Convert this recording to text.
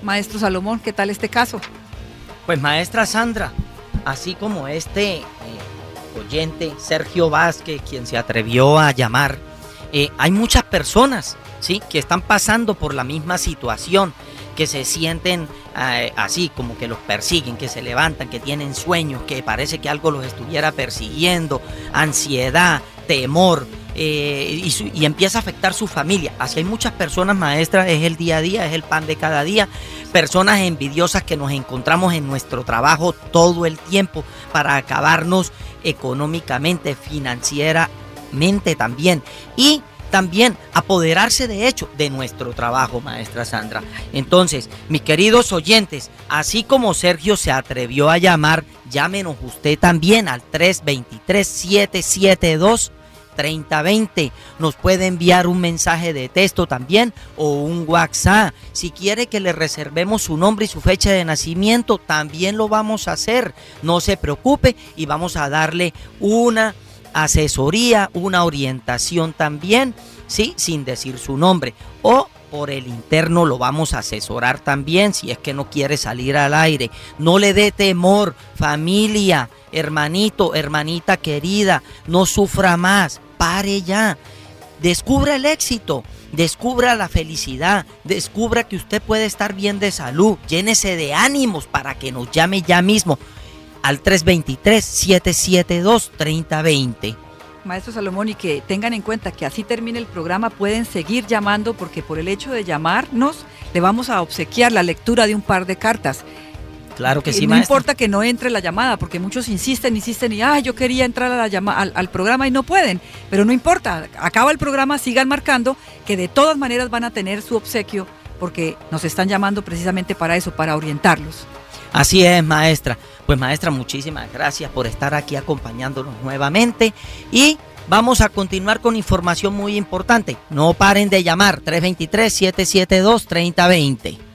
Maestro Salomón, ¿qué tal este caso? Pues maestra Sandra, así como este oyente Sergio Vázquez, quien se atrevió a llamar, hay muchas personas, ¿sí?, que están pasando por la misma situación, que se sienten así, como que los persiguen, que se levantan, que tienen sueños, que parece que algo los estuviera persiguiendo, ansiedad, temor, y empieza a afectar su familia. Así hay muchas personas, maestra, es el día a día, es el pan de cada día, personas envidiosas que nos encontramos en nuestro trabajo todo el tiempo para acabarnos económicamente, financieramente también, y también apoderarse de hecho de nuestro trabajo, maestra Sandra. Entonces, mis queridos oyentes, así como Sergio se atrevió a llamar, llámenos usted también al 323-772-3020. Nos puede enviar un mensaje de texto también o un WhatsApp. Si quiere que le reservemos su nombre y su fecha de nacimiento, también lo vamos a hacer. No se preocupe y vamos a darle una asesoría, una orientación también, sí, sin decir su nombre, o por el interno lo vamos a asesorar también si es que no quiere salir al aire. No le dé temor, familia, hermanito, hermanita querida, no sufra más, pare ya, descubra el éxito, descubra la felicidad, descubra que usted puede estar bien de salud, llénese de ánimos para que nos llame ya mismo al 323-772-3020. Maestro Salomón, y que tengan en cuenta que así termine el programa, pueden seguir llamando, porque por el hecho de llamarnos le vamos a obsequiar la lectura de un par de cartas. Claro que sí, no maestra. importa que no entre la llamada, porque muchos insisten y yo quería entrar a la al programa y no pueden, pero no importa, acaba el programa, sigan marcando, que de todas maneras van a tener su obsequio, porque nos están llamando precisamente para eso, para orientarlos. Así es, maestra. Pues maestra, muchísimas gracias por estar aquí acompañándonos nuevamente y vamos a continuar con información muy importante. No paren de llamar, 323-772-3020.